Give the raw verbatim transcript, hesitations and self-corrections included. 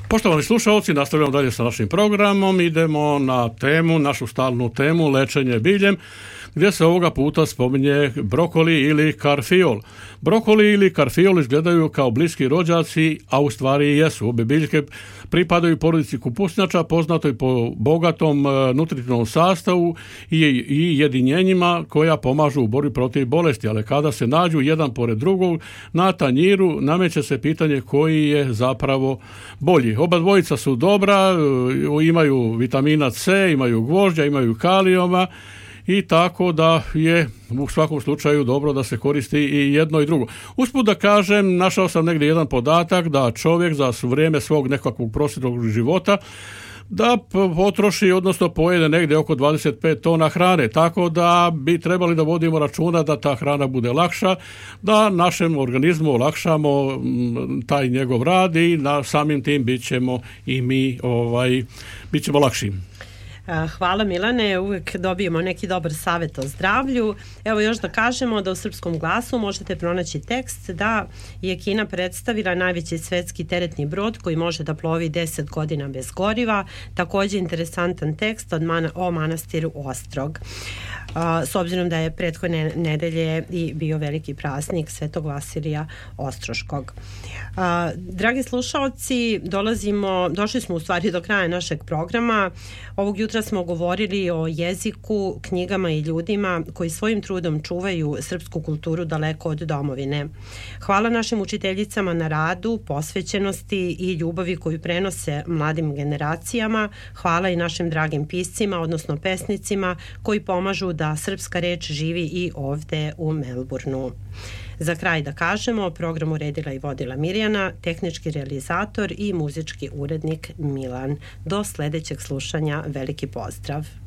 Poštovani slušalci, nastavljamo dalje sa našim programom. Idemo na temu, našu stalnu temu, lečenje biljem, gdje se ovoga puta spominje brokoli ili karfiol. Brokoli ili karfiol izgledaju kao bliski rođaci, a u stvari jesu. Obje biljke pripadaju porodici kupusnjača, poznatoj po bogatom nutritivnom sastavu i, i jedinjenjima koja pomažu u borbi protiv bolesti, ali kada se nađu jedan pored drugog na tanjiru, nameće se pitanje koji je zapravo bolji. Oba dvojica su dobra, imaju vitamina C, imaju gvožđa, imaju kalijuma, i tako da je u svakom slučaju dobro da se koristi i jedno i drugo. Usput da kažem, našao sam negdje jedan podatak da čovjek za vrijeme svog nekakvog prosječnog života da potroši, odnosno pojede negdje oko dvadeset pet tona hrane, tako da bi trebali da vodimo računa da ta hrana bude lakša, da našem organizmu olakšamo taj njegov rad i na samim tim bit ćemo i mi ovaj, bit ćemo lakši. Hvala Milane, uvijek dobijemo neki dobar savjet o zdravlju. Evo još da kažemo da u Srpskom glasu možete pronaći tekst da je Kina predstavila najveći svetski teretni brod koji može da plovi deset godina bez goriva. Također interesantan tekst od mana, o manastiru Ostrog. S obzirom da je prethodne nedelje i bio veliki praznik Svetog Vasilija Ostroškog. Dragi slušalci, dolazimo, došli smo u stvari do kraja našeg programa. Ovog jutra smo govorili o jeziku, knjigama i ljudima koji svojim trudom čuvaju srpsku kulturu daleko od domovine. Hvala našim učiteljicama na radu, posvećenosti i ljubavi koju prenose mladim generacijama. Hvala i našim dragim piscima, odnosno pesnicima koji pomažu da srpska reč živi i ovdje u Melbourneu. Za kraj da kažemo, program uredila i vodila Mirjana, tehnički realizator i muzički urednik Milan. Do sljedećeg slušanja, veliki pozdrav.